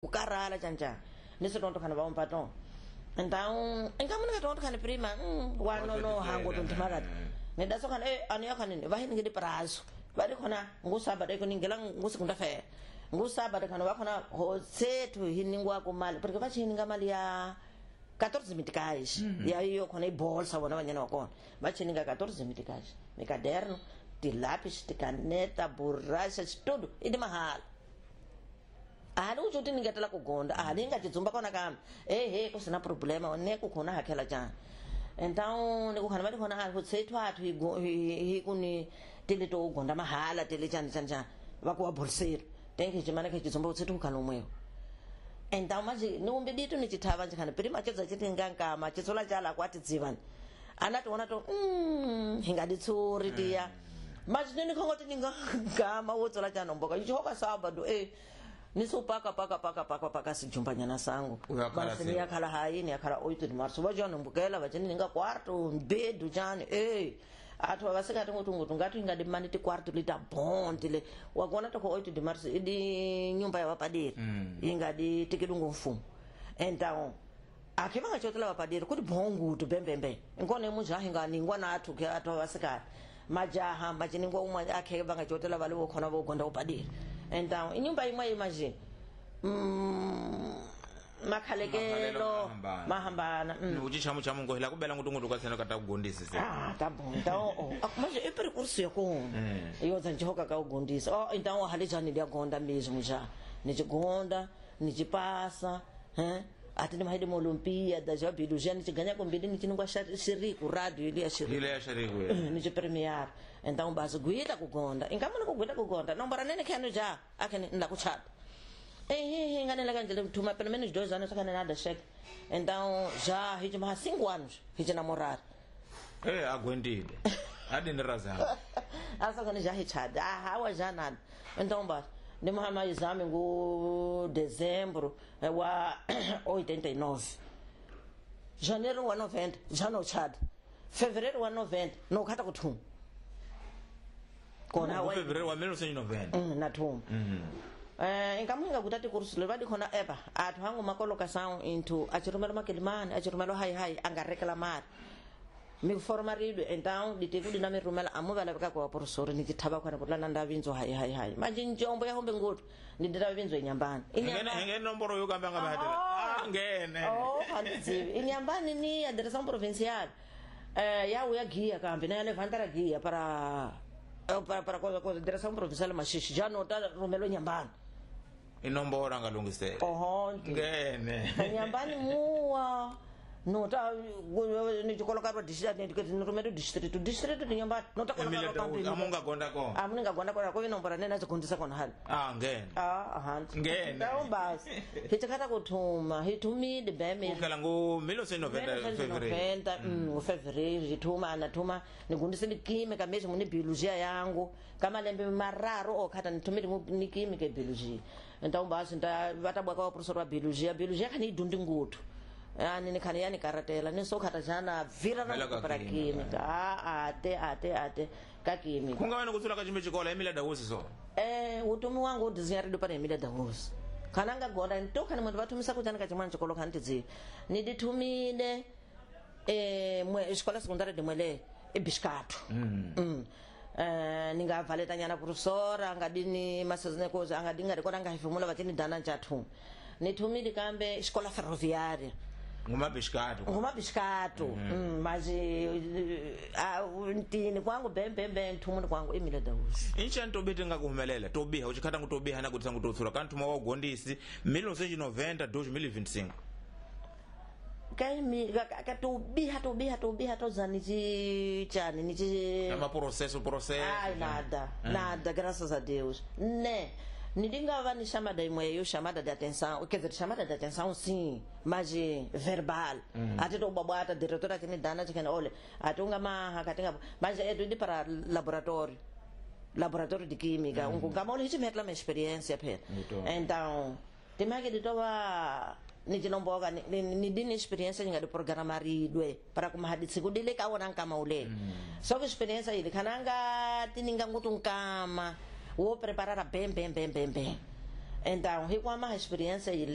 o caralho tchanja nisso tonto kana ba um patrão então encaminho que tonto kana prima no hango tonto marat ne da so kana anu ya kana ne ba hin ngidi prazo ba di khona ngusaba de ko ningela ngusikunda fe ngusaba de kana ba khona ho sethu hiningwa ko mali porque ba chininga mali ya 14 meticais e aí eu quando bolsa vou na manhã não com mas tinha 14 meticais meu caderno de lápis de caneta borracha tudo e de mahal não juti ninguém tá lá com gonda ninguém te zumba com na cama com se não problema o neco com na aquela já então nego kana mali kona você tu atu hi kuni tele to gonda mahala tele já va com a bolseiro tem que chamar que zumba você tu kana umwe então mas no mbedito ni chitava kana prima cheza chitinganga ma chisola jala kwati dzivan anati ona to hingaditsuri dia mas nini khongoti ninga gama wotsola jana mboka yichoka sabado niso paka sijumbanyana sangu basi ni yakhala hayini yakhala 8 de março vajana mbukela vajani ninga quarto mbedu jani athu vasikati ngutungutu ngati ingadi maniti quarto lita bondile wagona to 8 de março idi nyumba ya vapadiri ingadi tikidungu mfumo então akhiva ngachotela vapadiri kuti bongu to bembembe ngone mujahi ngani ngwana athu ke athu vasikati majaha machiningwa umwe akhiva ngachotela vale vokhona vogonda upadiri então inyumba imwe imagine makhalekelo mahambana uchichamu chamu ngohela kubela ngutungutu kasena kata kugondisa se tá bom então mas é percurso yako yoza njoka ka ugondisa então halijani dia gonda mesmo já nijigonda nijipasa ati ni mahidi Olimpíada já biologia ni ganha com bidini ni tinungwa shiriku radio ile ya shiriku ni premier então base guida kugonda ingamu ni kuguida kugonda nombara nene kanu já akeni nda kuchata ngane la kanjele mthuma pelo menos 2 anos kana nada cheque então já hiji mais 5 anos hiji namorar aguentile adi niraza asa kana já hichada hawa já nada então base de Muhammad exame em dezembro wa 89 janeiro wa 90 já no Chad fevereiro wa 90 no kata kuthum kona wa fevereiro wa 1990 na thum inkamunga kutati kursu le badi khona eba athu hangu makoloka sound into achirumelo makelimani achirumelo hai anga reclamar mi formarido então diteku dinami rumela amuvala baka kwa professor ni tithaba khona kulana ndavinzo hai manje njombo ya hombe ngoto ni ndavinzo inyambani ngene nomboro yo kamba ngabatela ngene handizivi inyambani ni a direção provincial ya uya guia kambi na levantara guia para coisa direção provincial mashishi já nota rumelo nyambani inombora ngalungise ngene nyambani muwa nota ni chikoloka ro district ni rumelo district ni nyambani nota kola amunga gonda ko inombora nena chikundisa kona hali ngene ngene ndawo basi hichakata kuthuma hitumide beme ukala ngo 1990 February hithuma anathuma nigundise likime kameshe muni biologia yangu kama lembe mararo okhata nithumile nikime ke biologia ndawo basi vatabwa kwa professor wa biologia kani idundi nguthu ni khani yani karatela ni sokhata jana vira na para química ate ka química kunga wena kutsula ka chimbe chikola Emília Dawosi so utumi wangu udizinyari do para Emília Dawosi kananga goda ntoka ni mwe batumisa kujana ka chimwana chikolo kanti zi ni ditumile mwe escola secundária de mwele ebiscato ninga valeta nyana professora ngadini masazine koza ngadinga rekora ngahifumula batini dana njathu nitumile kambe escola ferroviária nguma biscato mas ntini kwangu bembe nthumuni kwangu Emília Dawosi incha ntobete ngakuhumelela tobiha uchikhatha ngutobiha na kutisa ngutothula kanthuma wa ugondisi 1990 2025 kaimi katobiha tozani chani nichi ama processo nada graças a Deus né nidingava ni chamada imwe chamada de atenção quer dizer chamada de atenção sim mas verbal até to babata diretora que ni dana que olha atunga ma katinga mas é de para laboratório de química ngama olha hichi metla experiência phe então temake de toba ni jinomboga ni dini experiência ninga de programaridwe para kuma hadisi kudile ka wona kama ule so experiência ile kananga tininga ngutu kama vou preparar bem. Então, com uma experiência